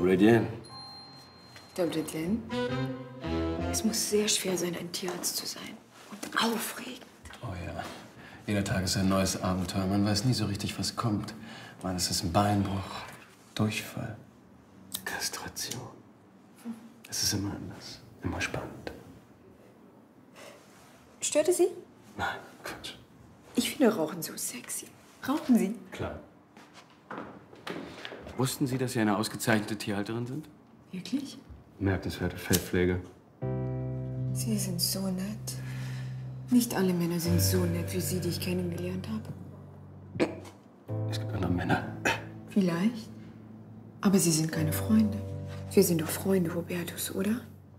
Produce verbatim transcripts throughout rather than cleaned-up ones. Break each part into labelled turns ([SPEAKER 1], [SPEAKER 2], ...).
[SPEAKER 1] Добрый день.
[SPEAKER 2] Добрый день. Es muss sehr schwer sein, ein Tierarzt zu sein. Und aufregend.
[SPEAKER 1] Oh ja. Jeder Tag ist ein neues Abenteuer. Man weiß nie so richtig, was kommt. Mal ist es ein Beinbruch, Durchfall, Kastration. Es ist immer anders, immer spannend.
[SPEAKER 2] Stört es Sie?
[SPEAKER 1] Nein, Quatsch.
[SPEAKER 2] Ich finde Rauchen so sexy. Rauchen Sie?
[SPEAKER 1] Klar. Wussten Sie, dass Sie eine ausgezeichnete Tierhalterin sind?
[SPEAKER 2] Wirklich?
[SPEAKER 1] Bemerkenswerte Feldpflege.
[SPEAKER 2] Sie sind so nett. Nicht alle Männer sind so nett wie Sie, die ich kennengelernt habe.
[SPEAKER 1] Es gibt andere Männer.
[SPEAKER 2] Vielleicht. Aber Sie sind keine Freunde. Wir sind doch Freunde, Hubertus, oder?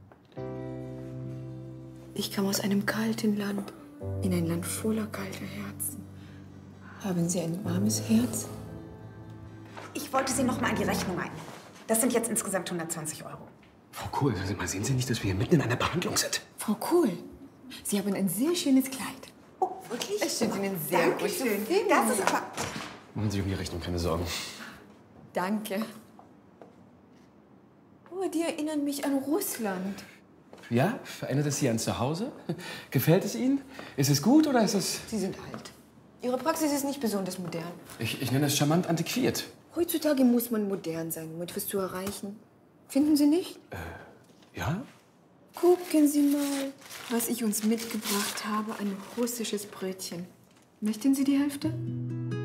[SPEAKER 2] Ich kam aus einem kalten Land in ein Land voller kalter Herzen. Haben Sie ein warmes Herz?
[SPEAKER 3] Ich wollte Sie noch mal an die Rechnung ein. Das sind jetzt insgesamt hundertzwanzig Euro.
[SPEAKER 1] Frau Kohl, mal sehen Sie nicht, dass wir hier mitten in einer Behandlung sind?
[SPEAKER 2] Frau Kohl, Sie haben ein sehr schönes Kleid.
[SPEAKER 3] Oh, wirklich?
[SPEAKER 2] Es steht Ihnen sehr gut.
[SPEAKER 3] Dankeschön. Das ist aber...
[SPEAKER 1] Machen Sie um die Rechnung keine Sorgen.
[SPEAKER 2] Danke. Oh, die erinnern mich an Russland.
[SPEAKER 1] Ja? Erinnert es Sie an zu Hause? Gefällt es Ihnen? Ist es gut oder ist es...
[SPEAKER 2] Sie sind alt. Ihre Praxis ist nicht besonders modern.
[SPEAKER 1] Ich, ich nenne es charmant antiquiert.
[SPEAKER 2] Heutzutage muss man modern sein, um etwas zu erreichen. Finden Sie nicht?
[SPEAKER 1] Äh, ja?
[SPEAKER 2] Gucken Sie mal, was ich uns mitgebracht habe. Ein russisches Brötchen. Möchten Sie die Hälfte?